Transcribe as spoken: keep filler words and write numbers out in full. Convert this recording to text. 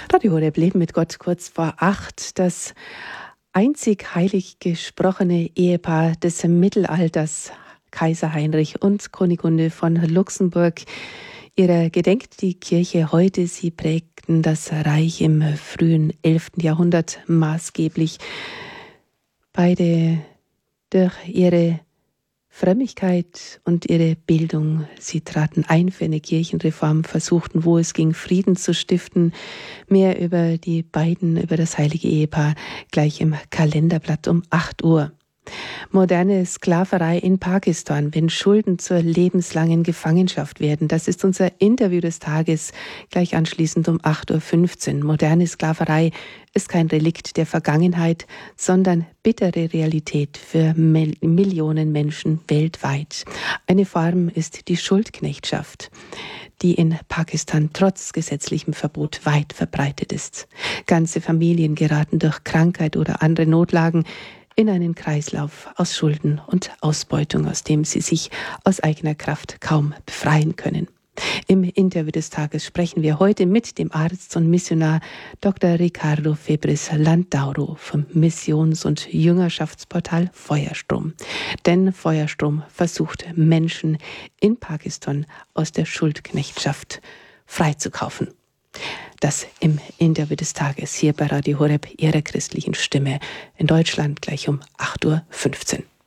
Radio Horeb Leben mit Gott kurz vor acht. Das einzig heilig gesprochene Ehepaar des Mittelalters, Kaiser Heinrich und Kunigunde von Luxemburg. Ihrer gedenkt die Kirche heute. Sie prägten das Reich im frühen elften Jahrhundert maßgeblich. Beide durch ihre Frömmigkeit und ihre Bildung. Sie traten ein für eine Kirchenreform, versuchten, wo es ging, Frieden zu stiften. Mehr über die beiden, über das heilige Ehepaar, gleich im Kalenderblatt um acht Uhr. Moderne Sklaverei in Pakistan, wenn Schulden zur lebenslangen Gefangenschaft werden. Das ist unser Interview des Tages, gleich anschließend um acht Uhr fünfzehn. Moderne Sklaverei ist kein Relikt der Vergangenheit, sondern bittere Realität für Mil- Millionen Menschen weltweit. Eine Form ist die Schuldknechtschaft, die in Pakistan trotz gesetzlichem Verbot weit verbreitet ist. Ganze Familien geraten durch Krankheit oder andere Notlagen in einen Kreislauf aus Schulden und Ausbeutung, aus dem sie sich aus eigener Kraft kaum befreien können. Im Interview des Tages sprechen wir heute mit dem Arzt und Missionar Doktor Ricardo Febres Landauro vom Missions- und Jüngerschaftsportal Feuerstrom. Denn Feuerstrom versucht, Menschen in Pakistan aus der Schuldknechtschaft freizukaufen. Das im Interview des Tages hier bei Radio Horeb, Ihrer christlichen Stimme in Deutschland, gleich um acht Uhr fünfzehn.